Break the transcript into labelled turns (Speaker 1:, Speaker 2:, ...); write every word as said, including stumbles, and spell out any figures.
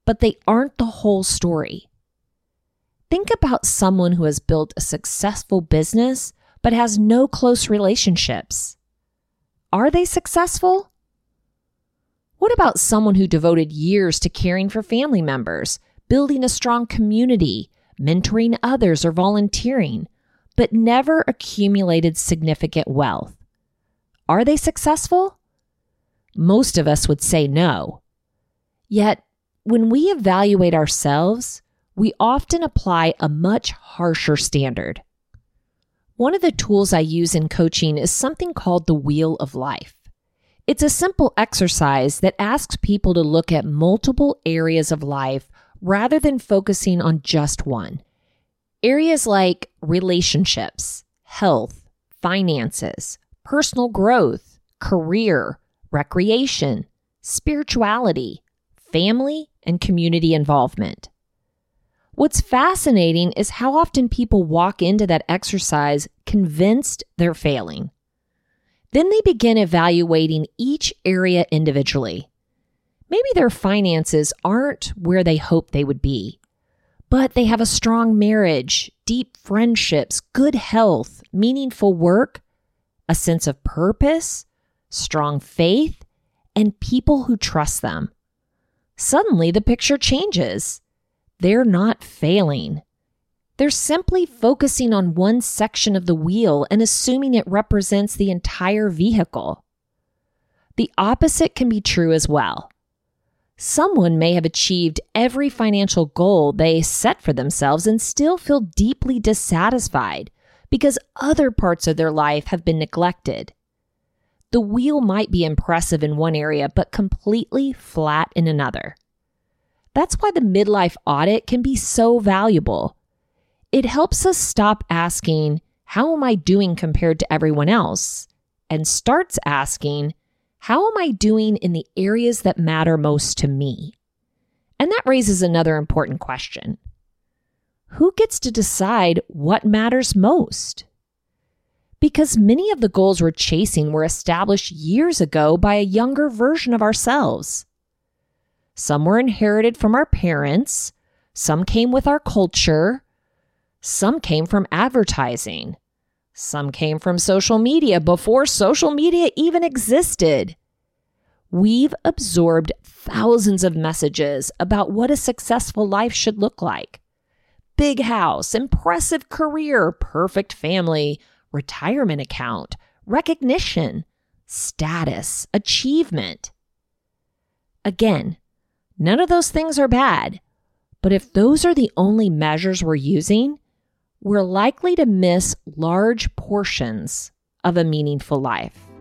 Speaker 1: but they aren't the whole story. Think about someone who has built a successful business but has no close relationships. Are they successful? What about someone who devoted years to caring for family members, building a strong community, mentoring others, or volunteering, but never accumulated significant wealth? Are they successful? Most of us would say no. Yet, when we evaluate ourselves, we often apply a much harsher standard. One of the tools I use in coaching is something called the Wheel of Life. It's a simple exercise that asks people to look at multiple areas of life rather than focusing on just one. Areas like relationships, health, finances, personal growth, career, recreation, spirituality, family, and community involvement. What's fascinating is how often people walk into that exercise convinced they're failing. Then they begin evaluating each area individually. Maybe their finances aren't where they hoped they would be, but they have a strong marriage, deep friendships, good health, meaningful work, a sense of purpose, strong faith, and people who trust them. Suddenly, the picture changes. They're not failing. They're simply focusing on one section of the wheel and assuming it represents the entire vehicle. The opposite can be true as well. Someone may have achieved every financial goal they set for themselves and still feel deeply dissatisfied because other parts of their life have been neglected. The wheel might be impressive in one area, but completely flat in another. That's why the midlife audit can be so valuable. It helps us stop asking, how am I doing compared to everyone else? And starts asking, how am I doing in the areas that matter most to me? And that raises another important question. Who gets to decide what matters most? Because many of the goals we're chasing were established years ago by a younger version of ourselves. Some were inherited from our parents, some came with our culture, some came from advertising, some came from social media before social media even existed. We've absorbed thousands of messages about what a successful life should look like. Big house, impressive career, perfect family, retirement account, recognition, status, achievement. Again, none of those things are bad, but if those are the only measures we're using, we're likely to miss large portions of a meaningful life.